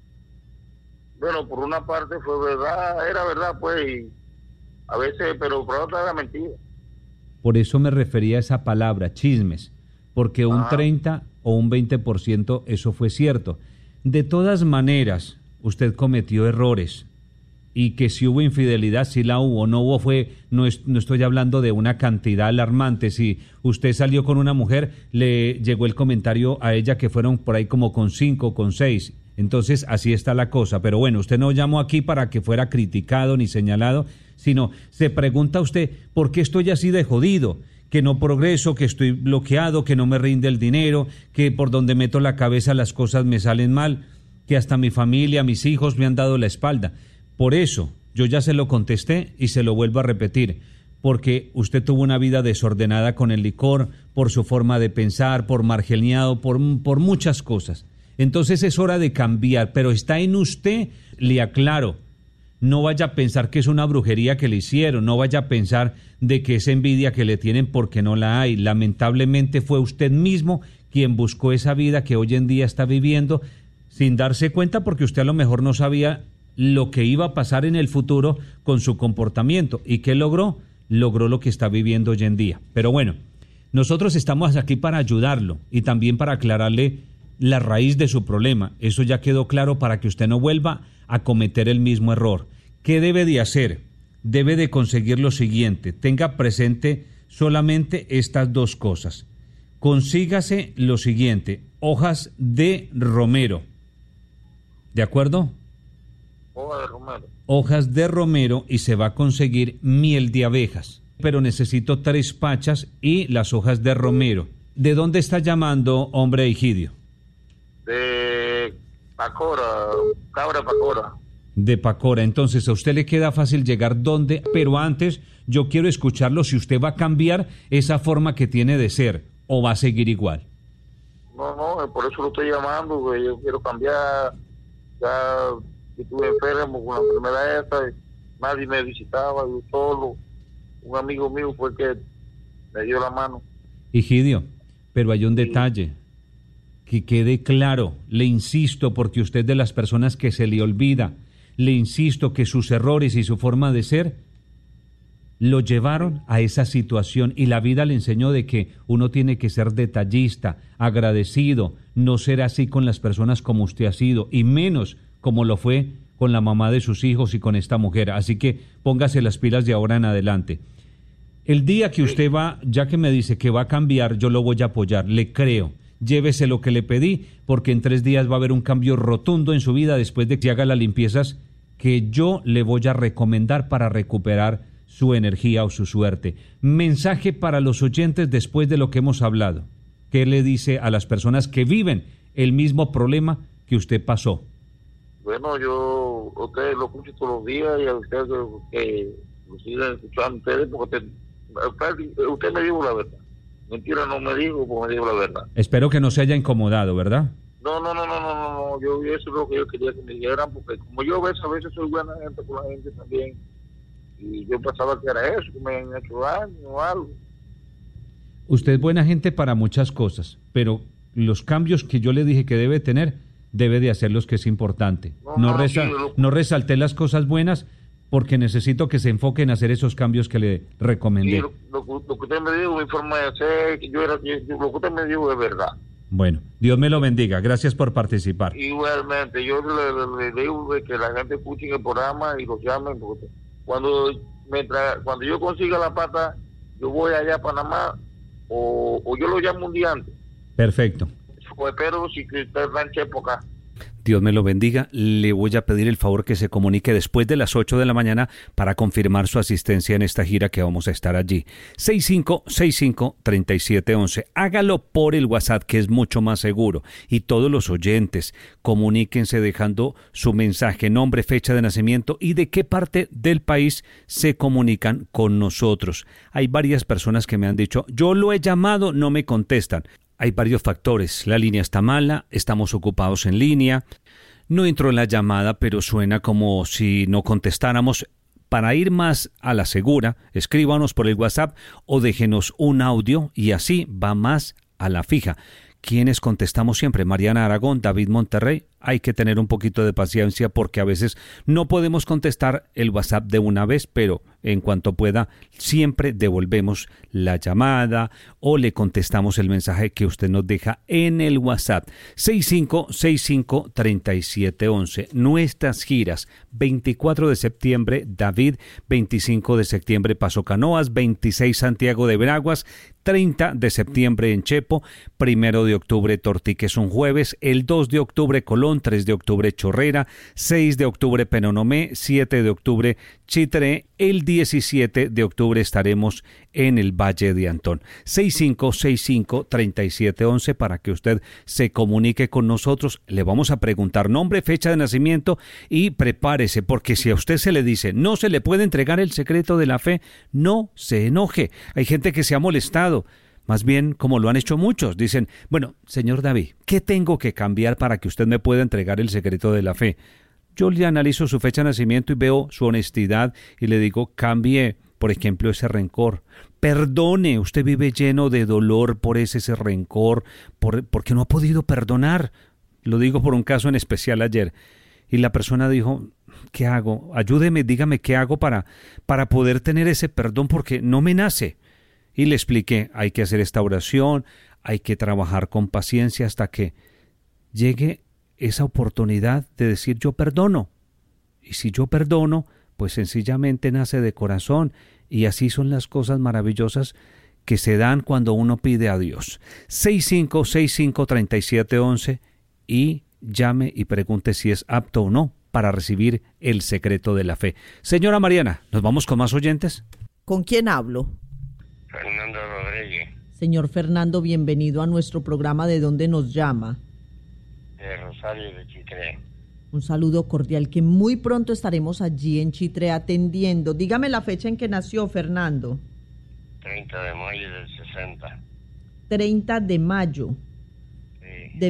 Bueno, por una parte fue verdad, era verdad pues, y a veces, pero por otra era mentira. Por eso me refería a esa palabra, chismes, porque un 30 o un 20% eso fue cierto. De todas maneras, usted cometió errores, y que si hubo infidelidad, si la hubo, no hubo, no estoy hablando de una cantidad alarmante. Si usted salió con una mujer, le llegó el comentario a ella que fueron por ahí como con 5, con 6. Entonces, así está la cosa. Pero bueno, usted no llamó aquí para que fuera criticado ni señalado, sino se pregunta usted, ¿por qué estoy así de jodido? Que no progreso, que estoy bloqueado, que no me rinde el dinero, que por donde meto la cabeza las cosas me salen mal, que hasta mi familia, mis hijos me han dado la espalda. Por eso, yo ya se lo contesté y se lo vuelvo a repetir, porque usted tuvo una vida desordenada con el licor, por su forma de pensar, por margeniado, por muchas cosas. Entonces es hora de cambiar, pero está en usted, le aclaro. No vaya a pensar que es una brujería que le hicieron, no vaya a pensar de que es envidia que le tienen porque no la hay. Lamentablemente fue usted mismo quien buscó esa vida que hoy en día está viviendo sin darse cuenta, porque usted a lo mejor no sabía lo que iba a pasar en el futuro con su comportamiento. ¿Y qué logró? Logró lo que está viviendo hoy en día. Pero bueno, nosotros estamos aquí para ayudarlo y también para aclararle la raíz de su problema. Eso ya quedó claro, para que usted no vuelva a cometer el mismo error. ¿Qué debe de hacer? Debe de conseguir lo siguiente. Tenga presente solamente estas dos cosas. Consígase lo siguiente: hojas de romero. ¿De acuerdo? Hojas de romero, y se va a conseguir miel de abejas. Pero necesito 3 pachas y las hojas de romero. ¿De dónde está llamando, hombre Egidio? De Pacora, Cabra Pacora. De Pacora. Entonces a usted le queda fácil llegar donde, pero antes yo quiero escucharlo si usted va a cambiar esa forma que tiene de ser o va a seguir igual. No, por eso lo estoy llamando, güey. Yo quiero cambiar. Ya estuve enfermo con la enfermedad esta, nadie me visitaba, yo solo. Un amigo mío fue el que me dio la mano. Egidio, pero hay un detalle. Que quede claro, le insisto, porque usted es de las personas que se le olvida, le insisto que sus errores y su forma de ser lo llevaron a esa situación, y la vida le enseñó de que uno tiene que ser detallista, agradecido, no ser así con las personas como usted ha sido, y menos como lo fue con la mamá de sus hijos y con esta mujer. Así que póngase las pilas de ahora en adelante. El día que usted va, ya que me dice que va a cambiar, yo lo voy a apoyar, le creo. Llévese lo que le pedí, porque en 3 días va a haber un cambio rotundo en su vida después de que haga las limpiezas que yo le voy a recomendar para recuperar su energía o su suerte. Mensaje para los oyentes después de lo que hemos hablado. ¿Qué le dice a las personas que viven el mismo problema que usted pasó? Bueno, yo lo escucho todos los días, y a ustedes que lo sigan escuchando ustedes, porque usted me dijo la verdad. Mentira no me dijo, porque me dijo la verdad. Espero que no se haya incomodado, ¿verdad? No, yo eso es lo que yo quería que me dijeran, porque como yo a veces soy buena gente con la gente también, y yo pensaba que era eso, que me han hecho daño o algo. Usted es buena gente para muchas cosas, pero los cambios que yo le dije que debe tener, debe de hacerlos, que es importante. No resalté las cosas buenas porque necesito que se enfoque en hacer esos cambios que le recomendé. Sí, lo que usted me dijo, mi forma de hacer, lo que usted me dijo es verdad. Bueno, Dios me lo bendiga. Gracias por participar. Igualmente, yo le digo que la gente escuche el programa y los llamen, porque cuando yo consiga la pata, yo voy allá a Panamá o yo lo llamo un día antes. Perfecto. Pues espero si que usted ranche por acá. Dios me lo bendiga. Le voy a pedir el favor que se comunique después de las 8 de la mañana para confirmar su asistencia en esta gira que vamos a estar allí. 6565-3711. Hágalo por el WhatsApp, que es mucho más seguro. Y todos los oyentes, comuníquense dejando su mensaje, nombre, fecha de nacimiento y de qué parte del país se comunican con nosotros. Hay varias personas que me han dicho, yo lo he llamado, no me contestan. Hay varios factores. La línea está mala, estamos ocupados en línea, no entró la llamada, pero suena como si no contestáramos. Para ir más a la segura, escríbanos por el WhatsApp o déjenos un audio y así va más a la fija. ¿Quiénes contestamos siempre? Mariana Aragón, David Monterrey. Hay que tener un poquito de paciencia porque a veces no podemos contestar el WhatsApp de una vez, pero en cuanto pueda siempre devolvemos la llamada o le contestamos el mensaje que usted nos deja en el WhatsApp. 6565-3711. Nuestras giras: 24 de septiembre David, 25 de septiembre Paso Canoas, 26 Santiago de Veraguas, 30 de septiembre en Chepo, 1 de octubre Tortiques un jueves, el 2 de octubre Colón, 3 de octubre Chorrera, 6 de octubre Penonomé, 7 de octubre Chitré, el 17 de octubre estaremos en el Valle de Antón. 6565-3711 para que usted se comunique con nosotros. Le vamos a preguntar nombre, fecha de nacimiento y prepárese, porque si a usted se le dice no se le puede entregar el secreto de la fe, no se enoje. Hay gente que se ha molestado. Más bien, como lo han hecho muchos, dicen, bueno, señor David, ¿qué tengo que cambiar para que usted me pueda entregar el secreto de la fe? Yo le analizo su fecha de nacimiento y veo su honestidad y le digo, cambie, por ejemplo, ese rencor. Perdone, usted vive lleno de dolor por ese rencor, porque no ha podido perdonar. Lo digo por un caso en especial ayer. Y la persona dijo, ¿qué hago? Ayúdeme, dígame qué hago para poder tener ese perdón porque no me nace. Y le expliqué, hay que hacer esta oración, hay que trabajar con paciencia hasta que llegue esa oportunidad de decir yo perdono. Y si yo perdono, pues sencillamente nace de corazón. Y así son las cosas maravillosas que se dan cuando uno pide a Dios. 6565-3711 y llame y pregunte si es apto o no para recibir el secreto de la fe. Señora Mariana, ¿nos vamos con más oyentes? ¿Con quién hablo? Fernando Rodríguez. Señor Fernando, bienvenido a nuestro programa. ¿De dónde nos llama? De Rosario de Chitré. Un saludo cordial, que muy pronto estaremos allí en Chitré atendiendo. Dígame la fecha en que nació, Fernando. 30 de mayo del 60. 30 de mayo Sí. de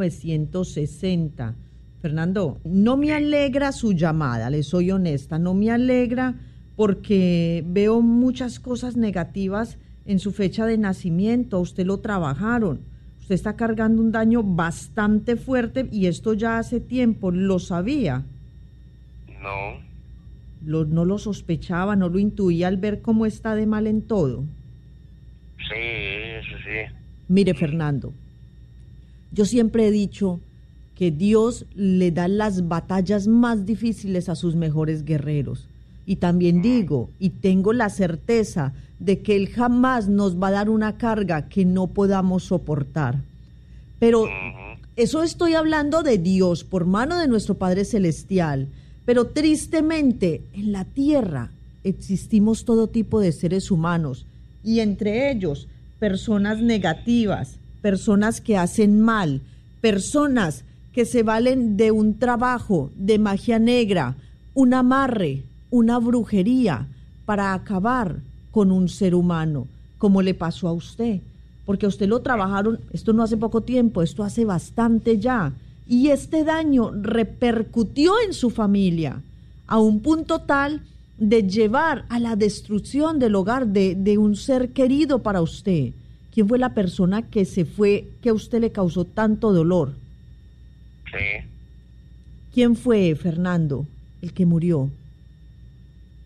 1960. Fernando, no me alegra su llamada, le soy honesta, no me alegra porque veo muchas cosas negativas en su fecha de nacimiento. A usted lo trabajaron, usted está cargando un daño bastante fuerte y esto ya hace tiempo. ¿Lo sabía? No. ¿No lo sospechaba, no lo intuía al ver cómo está de mal en todo? Sí, eso sí. Mire, Fernando, yo siempre he dicho que Dios le da las batallas más difíciles a sus mejores guerreros. Y también digo, y tengo la certeza de que Él jamás nos va a dar una carga que no podamos soportar. Pero eso estoy hablando de Dios, por mano de nuestro Padre Celestial. Pero tristemente, en la tierra existimos todo tipo de seres humanos, y entre ellos, personas negativas, personas que hacen mal, personas que se valen de un trabajo, de magia negra, un amarre, una brujería para acabar con un ser humano, como le pasó a usted, porque a usted lo trabajaron, esto no hace poco tiempo, esto hace bastante ya, y este daño repercutió en su familia a un punto tal de llevar a la destrucción del hogar de un ser querido para usted. ¿Quién fue la persona que se fue, que a usted le causó tanto dolor? Sí. ¿Quién fue, Fernando, el que murió?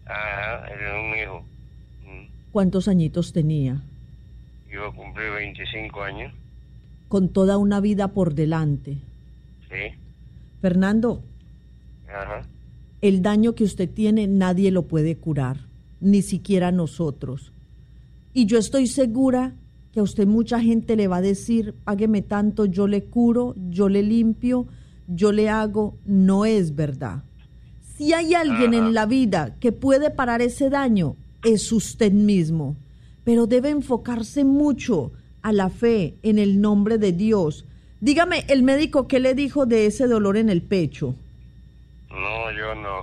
Ajá, él es un hijo. ¿Cuántos añitos tenía? Yo cumplí 25 años. Con toda una vida por delante. Sí. Fernando, Ajá. el daño que usted tiene nadie lo puede curar, ni siquiera nosotros. Y yo estoy segura que a usted mucha gente le va a decir, págueme tanto, yo le curo, yo le limpio, yo le hago. No es verdad. Si hay alguien en la vida que puede parar ese daño, es usted mismo. Pero debe enfocarse mucho a la fe en el nombre de Dios. Dígame, el médico, ¿qué le dijo de ese dolor en el pecho? No, yo no.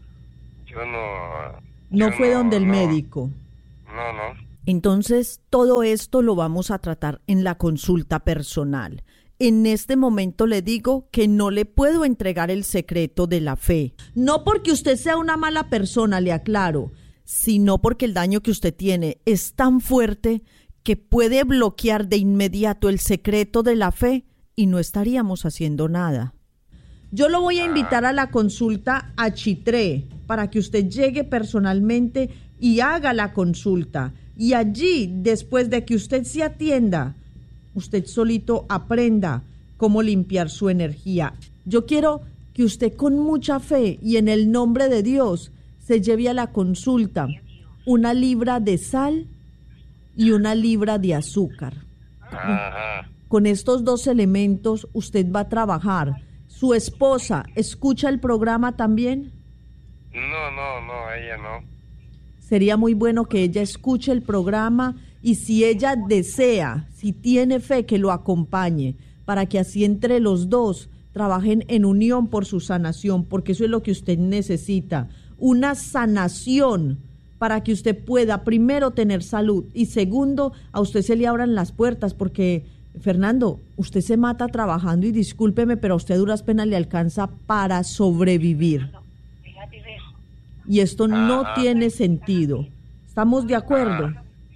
No fue donde el médico. No. Entonces, todo esto lo vamos a tratar en la consulta personal. En este momento le digo que no le puedo entregar el secreto de la fe. No porque usted sea una mala persona, le aclaro, sino porque el daño que usted tiene es tan fuerte que puede bloquear de inmediato el secreto de la fe y no estaríamos haciendo nada. Yo lo voy a invitar a la consulta a Chitré para que usted llegue personalmente y haga la consulta. Y allí, después de que usted se atienda, usted solito aprenda cómo limpiar su energía. Yo quiero que usted con mucha fe y en el nombre de Dios se lleve a la consulta 1 libra de sal y 1 libra de azúcar. Ajá. Con estos 2 elementos usted va a trabajar. ¿Su esposa escucha el programa también? No, ella no. Sería muy bueno que ella escuche el programa y si ella desea, si tiene fe, que lo acompañe para que así entre los dos trabajen en unión por su sanación, porque eso es lo que usted necesita, una sanación para que usted pueda primero tener salud y segundo, a usted se le abran las puertas, porque Fernando, usted se mata trabajando y discúlpeme, pero a usted a duras penas le alcanza para sobrevivir. Y esto no tiene sentido. ¿Estamos de acuerdo?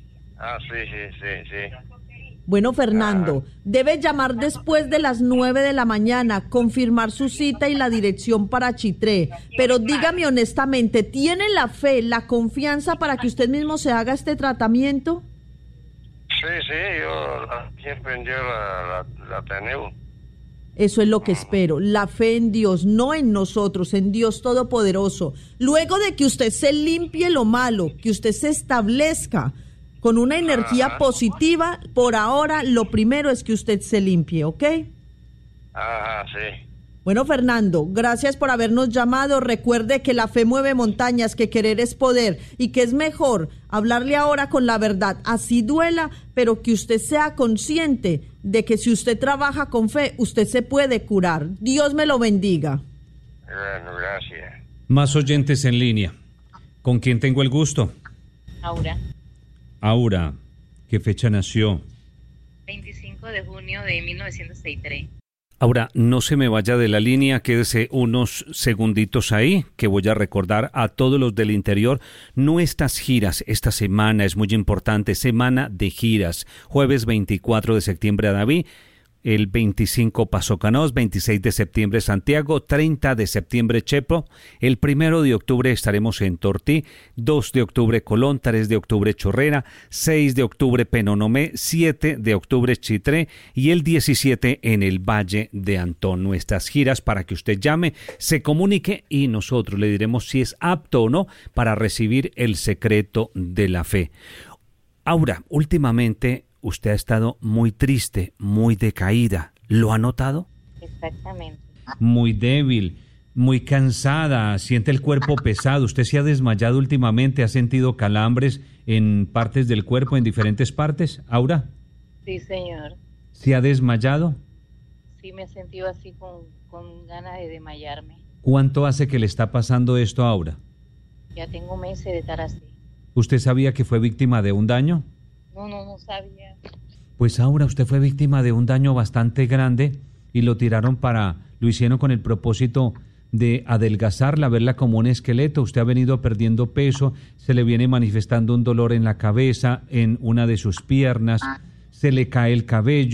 Sí. Bueno, Fernando, debe llamar después de las 9 de la mañana, confirmar su cita y la dirección para Chitré. Pero dígame honestamente, ¿tiene la fe, la confianza para que usted mismo se haga este tratamiento? Sí, yo siempre la tengo. Eso es lo que espero, la fe en Dios, no en nosotros, en Dios Todopoderoso. Luego de que usted se limpie lo malo, que usted se establezca con una energía positiva, por ahora lo primero es que usted se limpie, ¿ok? Ajá, sí. Bueno, Fernando, gracias por habernos llamado. Recuerde que la fe mueve montañas, que querer es poder y que es mejor hablarle ahora con la verdad, así duela, pero que usted sea consciente de que si usted trabaja con fe, usted se puede curar. Dios me lo bendiga. Bueno, gracias. Más oyentes en línea. ¿Con quién tengo el gusto? Aura, ¿qué fecha nació? 25 de junio de 1963. Aura, no se me vaya de la línea, quédese unos segunditos ahí, que voy a recordar a todos los del interior nuestras giras. Esta semana es muy importante, semana de giras. Jueves 24 de septiembre a David, el 25 Paso Canoas, 26 de septiembre Santiago, 30 de septiembre Chepo, el 1 de octubre estaremos en Tortí, 2 de octubre Colón, 3 de octubre Chorrera, 6 de octubre Penonomé, 7 de octubre Chitré y el 17 en el Valle de Antón. Nuestras giras para que usted llame, se comunique y nosotros le diremos si es apto o no para recibir el secreto de la fe. Aura, últimamente usted ha estado muy triste, muy decaída. ¿Lo ha notado? Exactamente. Muy débil, muy cansada, siente el cuerpo pesado. ¿Usted se ha desmayado últimamente? ¿Ha sentido calambres en partes del cuerpo, en diferentes partes, Aura? Sí, señor. ¿Se ha desmayado? Sí, me he sentido así con ganas de desmayarme. ¿Cuánto hace que le está pasando esto, Aura? Ya tengo meses de estar así. ¿Usted sabía que fue víctima de un daño? No sabía. Pues Aura, usted fue víctima de un daño bastante grande y lo hicieron con el propósito de adelgazarla, verla como un esqueleto. Usted ha venido perdiendo peso, se le viene manifestando un dolor en la cabeza, en una de sus piernas, se le cae el cabello,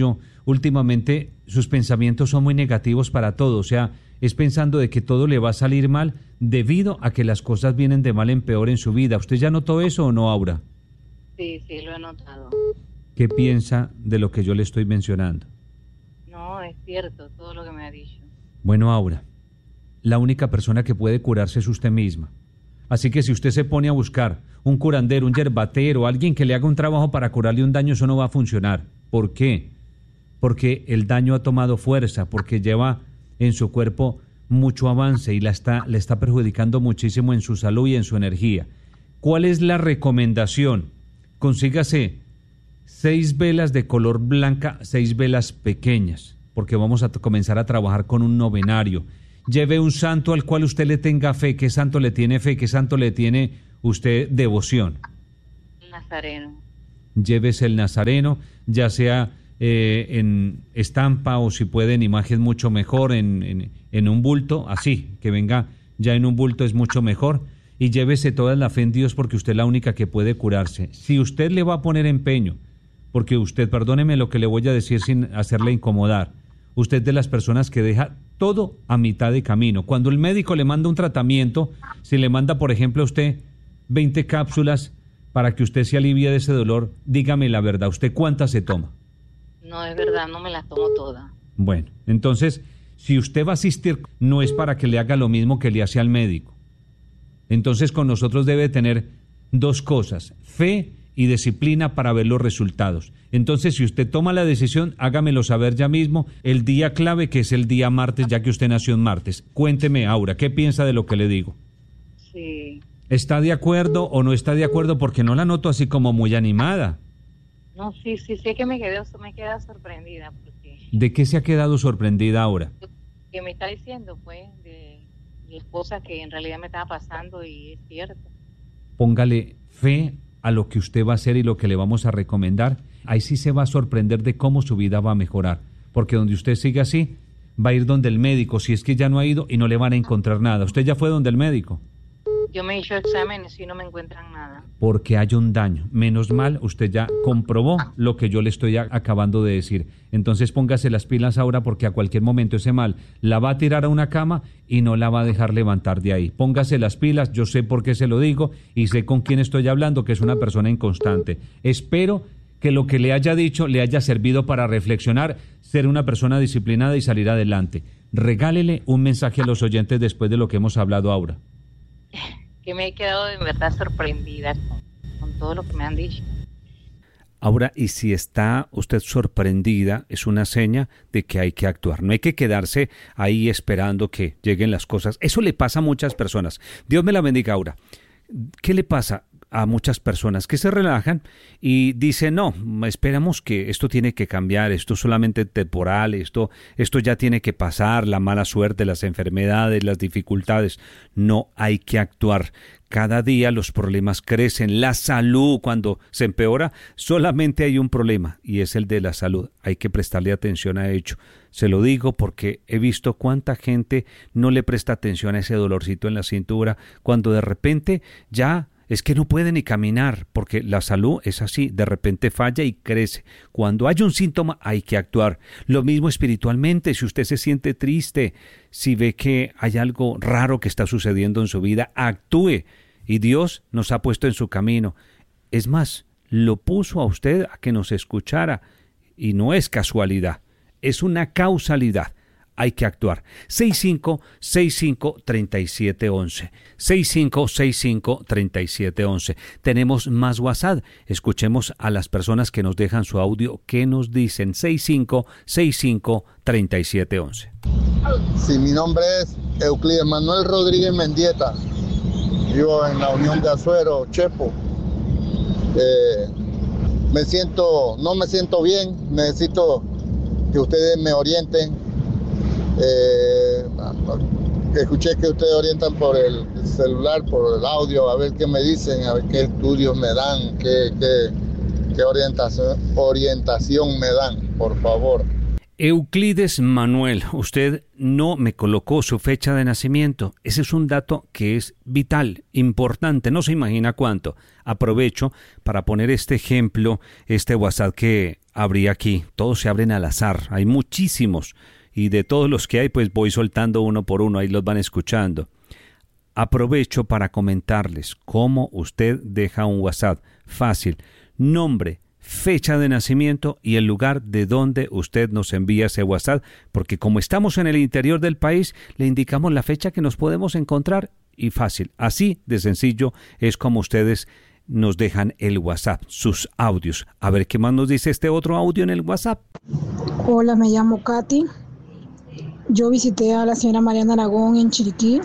últimamente sus pensamientos son muy negativos para todo, o sea, es pensando de que todo le va a salir mal debido a que las cosas vienen de mal en peor en su vida. ¿Usted ya notó eso o no, Aura? Sí, sí, lo he notado. ¿Qué piensa de lo que yo le estoy mencionando? No, es cierto todo lo que me ha dicho. Bueno, Aura, la única persona que puede curarse es usted misma. Así que si usted se pone a buscar un curandero, un yerbatero, alguien que le haga un trabajo para curarle un daño, eso no va a funcionar. ¿Por qué? Porque el daño ha tomado fuerza, porque lleva en su cuerpo mucho avance y le está perjudicando muchísimo en su salud y en su energía. ¿Cuál es la recomendación? Consígase 6 velas de color blanca, 6 velas pequeñas, porque vamos a comenzar a trabajar con un novenario. Lleve un santo al cual usted le tenga fe. ¿Qué santo le tiene fe? ¿Qué santo le tiene usted devoción? El Nazareno. Llévese el Nazareno, ya sea en estampa o si puede en imagen mucho mejor, en un bulto, así, que venga ya en un bulto es mucho mejor. Y llévese toda la fe en Dios porque usted es la única que puede curarse. Si usted le va a poner empeño, porque usted, perdóneme lo que le voy a decir sin hacerle incomodar, usted es de las personas que deja todo a mitad de camino. Cuando el médico le manda un tratamiento, si le manda, por ejemplo, a usted 20 cápsulas para que usted se alivie de ese dolor, dígame la verdad, ¿usted cuántas se toma? No, es verdad, no me las tomo todas. Bueno, entonces, si usted va a asistir, no es para que le haga lo mismo que le hace al médico. Entonces, con nosotros debe tener 2 cosas, fe y disciplina para ver los resultados. Entonces, si usted toma la decisión, hágamelo saber ya mismo, el día clave, que es el día martes, ya que usted nació en martes. Cuénteme, Aura, ¿qué piensa de lo que le digo? Sí. ¿Está de acuerdo o no está de acuerdo? Porque no la noto así como muy animada. No, sí, que me quedé sorprendida. Porque ¿De qué se ha quedado sorprendida ahora? que me está diciendo, pues, de mi esposa, que en realidad me estaba pasando y es cierto. Póngale fe a lo que usted va a hacer y lo que le vamos a recomendar. Ahí sí se va a sorprender de cómo su vida va a mejorar. Porque donde usted siga así, va a ir donde el médico, si es que ya no ha ido, y no le van a encontrar nada. ¿Usted ya fue donde el médico? Yo me he hecho exámenes y no me encuentran nada. Porque hay un daño. Menos mal, usted ya comprobó lo que yo le estoy acabando de decir. Entonces póngase las pilas ahora, porque a cualquier momento ese mal la va a tirar a una cama y no la va a dejar levantar de ahí. Póngase las pilas, yo sé por qué se lo digo y sé con quién estoy hablando, que es una persona inconstante. Espero que lo que le haya dicho le haya servido para reflexionar, ser una persona disciplinada y salir adelante. Regálele un mensaje a los oyentes después de lo que hemos hablado ahora. Que me he quedado de verdad sorprendida con todo lo que me han dicho. Ahora, y si está usted sorprendida, es una seña de que hay que actuar. No hay que quedarse ahí esperando que lleguen las cosas. Eso le pasa a muchas personas. Dios me la bendiga, Aura. ¿Qué le pasa a muchas personas? Que se relajan y dicen, no, esperamos que esto tiene que cambiar, esto es solamente temporal, esto ya tiene que pasar, la mala suerte, las enfermedades, las dificultades. No, hay que actuar. Cada día los problemas crecen. La salud, cuando se empeora, solamente hay un problema y es el de la salud. Hay que prestarle atención a ello. Se lo digo porque he visto cuánta gente no le presta atención a ese dolorcito en la cintura cuando de repente ya es que no puede ni caminar, porque la salud es así, de repente falla y crece. Cuando hay un síntoma hay que actuar. Lo mismo espiritualmente, si usted se siente triste, si ve que hay algo raro que está sucediendo en su vida, actúe. Y Dios nos ha puesto en su camino. Es más, lo puso a usted a que nos escuchara. Y no es casualidad, es una causalidad. Hay que actuar. 6565-3711. 6565-3711. Tenemos más WhatsApp. Escuchemos a las personas que nos dejan su audio. ¿Qué nos dicen? 6565-3711. Sí, mi nombre es Euclides Manuel Rodríguez Mendieta. Vivo en la Unión de Azuero, Chepo. No me siento bien. Necesito que ustedes me orienten. Escuché que ustedes orientan por el celular, por el audio, a ver qué me dicen, a ver qué estudios me dan, qué orientación me dan, por favor. Euclides Manuel, usted no me colocó su fecha de nacimiento. Ese es un dato que es vital, importante, no se imagina cuánto. Aprovecho para poner este ejemplo, este WhatsApp que abrí aquí. Todos se abren al azar, hay muchísimos. Y de todos los que hay, pues voy soltando uno por uno, ahí los van escuchando. Aprovecho para comentarles cómo usted deja un WhatsApp fácil. Nombre, fecha de nacimiento y el lugar de donde usted nos envía ese WhatsApp, porque como estamos en el interior del país, le indicamos la fecha que nos podemos encontrar y fácil. Así de sencillo es como ustedes nos dejan el WhatsApp, sus audios. A ver qué más nos dice este otro audio en el WhatsApp. Hola, me llamo Katy. Yo visité a la señora Mariana Aragón en Chiriquí,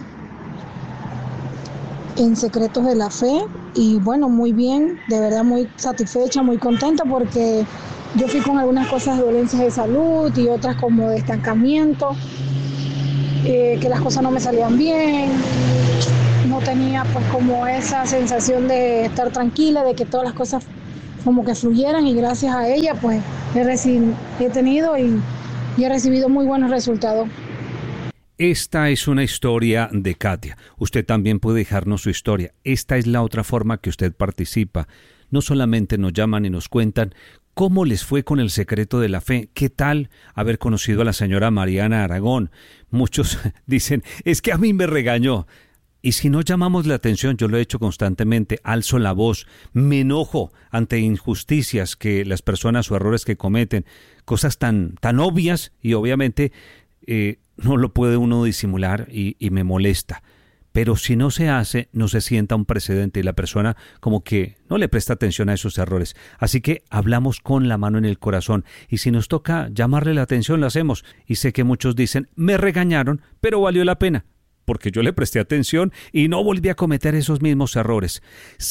en Secretos de la Fe, y bueno, muy bien, de verdad muy satisfecha, muy contenta, porque yo fui con algunas cosas de dolencias de salud y otras como de estancamiento, que las cosas no me salían bien, no tenía pues como esa sensación de estar tranquila, de que todas las cosas como que fluyeran, y gracias a ella pues he tenido y he recibido muy buenos resultados. Esta es una historia de Katia. Usted también puede dejarnos su historia. Esta es la otra forma que usted participa. No solamente nos llaman y nos cuentan cómo les fue con el secreto de la fe. ¿Qué tal haber conocido a la señora Mariana Aragón? Muchos dicen, es que a mí me regañó. Y si no llamamos la atención, yo lo he hecho constantemente, alzo la voz, me enojo ante injusticias que las personas o errores que cometen, cosas tan obvias, y obviamente no lo puede uno disimular y me molesta. Pero si no se hace, no se sienta un precedente y la persona como que no le presta atención a esos errores. Así que hablamos con la mano en el corazón, y si nos toca llamarle la atención, lo hacemos. Y sé que muchos dicen, me regañaron, pero valió la pena, porque yo le presté atención y no volví a cometer esos mismos errores.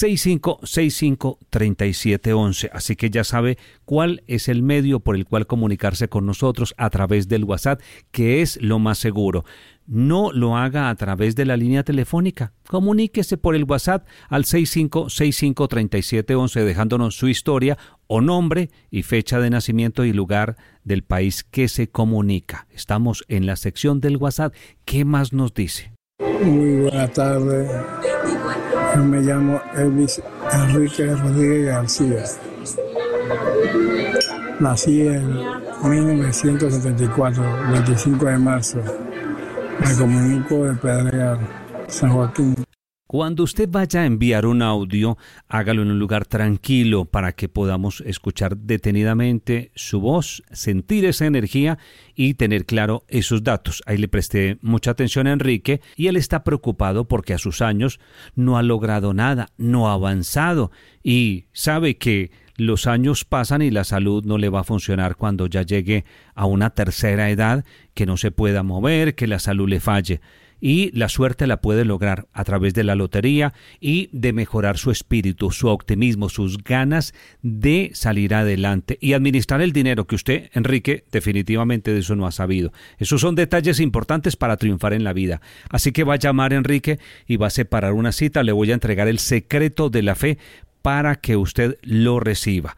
6565-3711. Así que ya sabe cuál es el medio por el cual comunicarse con nosotros, a través del WhatsApp, que es lo más seguro. No lo haga a través de la línea telefónica. Comuníquese por el WhatsApp al 6565-3711, dejándonos su historia o nombre y fecha de nacimiento y lugar del país que se comunica. Estamos en la sección del WhatsApp. ¿Qué más nos dice? Muy buenas tardes. Yo me llamo Elvis Enrique Rodríguez García. Nací en 1974, 25 de marzo. Me comunico de Pedregal, San Joaquín. Cuando usted vaya a enviar un audio, hágalo en un lugar tranquilo para que podamos escuchar detenidamente su voz, sentir esa energía y tener claro esos datos. Ahí le presté mucha atención a Enrique, y él está preocupado porque a sus años no ha logrado nada, no ha avanzado, y sabe que los años pasan y la salud no le va a funcionar cuando ya llegue a una tercera edad, que no se pueda mover, que la salud le falle. Y la suerte la puede lograr a través de la lotería y de mejorar su espíritu, su optimismo, sus ganas de salir adelante y administrar el dinero, que usted, Enrique, definitivamente de eso no ha sabido. Esos son detalles importantes para triunfar en la vida. Así que va a llamar Enrique y va a separar una cita. Le voy a entregar el secreto de la fe para que usted lo reciba.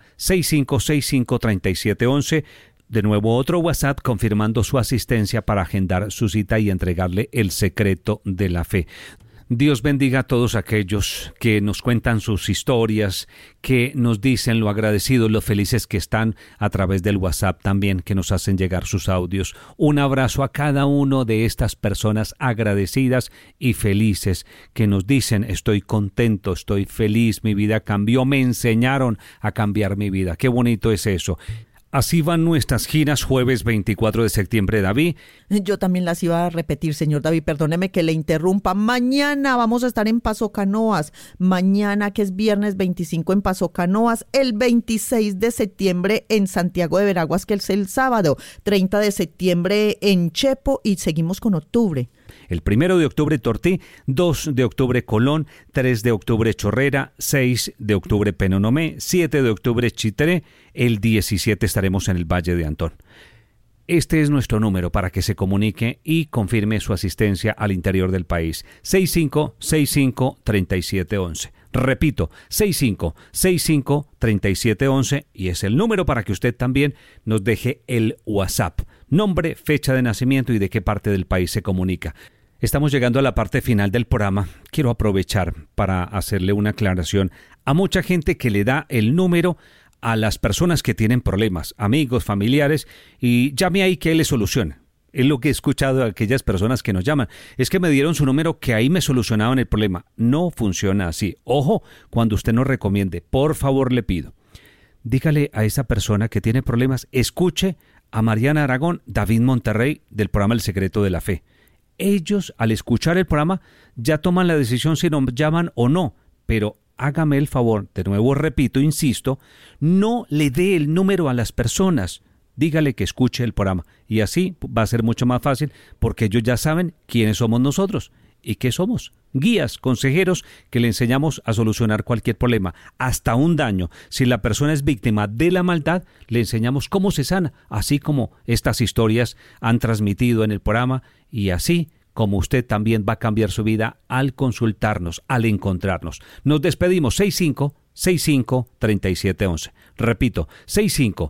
6565-3711. De nuevo otro WhatsApp confirmando su asistencia para agendar su cita y entregarle el secreto de la fe. Dios bendiga a todos aquellos que nos cuentan sus historias, que nos dicen lo agradecidos, lo felices que están a través del WhatsApp también, que nos hacen llegar sus audios. Un abrazo a cada uno de estas personas agradecidas y felices que nos dicen, estoy contento, estoy feliz, mi vida cambió, me enseñaron a cambiar mi vida. Qué bonito es eso. Así van nuestras giras jueves 24 de septiembre, David. Yo también las iba a repetir, señor David, perdóneme que le interrumpa. Mañana vamos a estar en Paso Canoas. Mañana, que es viernes 25 en Paso Canoas. El 26 de septiembre en Santiago de Veraguas, que es el sábado. 30 de septiembre en Chepo, y seguimos con octubre. El 1 de octubre Tortí, 2 de octubre Colón, 3 de octubre Chorrera, 6 de octubre Penonomé, 7 de octubre Chitré, el 17 estaremos en el Valle de Antón. Este es nuestro número para que se comunique y confirme su asistencia al interior del país. 6565-3711. Repito, 6565-3711 y es el número para que usted también nos deje el WhatsApp. Nombre, fecha de nacimiento y de qué parte del país se comunica. Estamos llegando a la parte final del programa. Quiero aprovechar para hacerle una aclaración a mucha gente que le da el número a las personas que tienen problemas, amigos, familiares, y llame ahí que él le soluciona. Es lo que he escuchado de aquellas personas que nos llaman. Es que me dieron su número que ahí me solucionaban el problema. No funciona así. Ojo, cuando usted nos recomiende, por favor le pido, dígale a esa persona que tiene problemas, escuche a Mariana Aragón, David Monterrey, del programa El Secreto de la Fe. Ellos, al escuchar el programa, ya toman la decisión si nos llaman o no, pero hágame el favor, de nuevo repito, insisto, no le dé el número a las personas, dígale que escuche el programa y así va a ser mucho más fácil porque ellos ya saben quiénes somos nosotros y qué somos, guías, consejeros que le enseñamos a solucionar cualquier problema, hasta un daño. Si la persona es víctima de la maldad, le enseñamos cómo se sana, así como estas historias han transmitido en el programa y así como usted también va a cambiar su vida al consultarnos, al encontrarnos. Nos despedimos 65-3711. Repito, 65